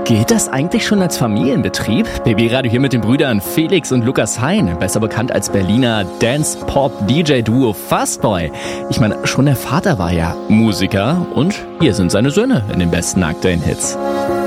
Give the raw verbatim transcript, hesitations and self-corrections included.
Geht das eigentlich schon als Familienbetrieb? Baby Radio hier mit den Brüdern Felix und Lukas Hein, besser bekannt als Berliner Dance-Pop-D J-Duo Fastboy. Ich meine, schon der Vater war ja Musiker und hier sind seine Söhne in den besten aktuellen Hits.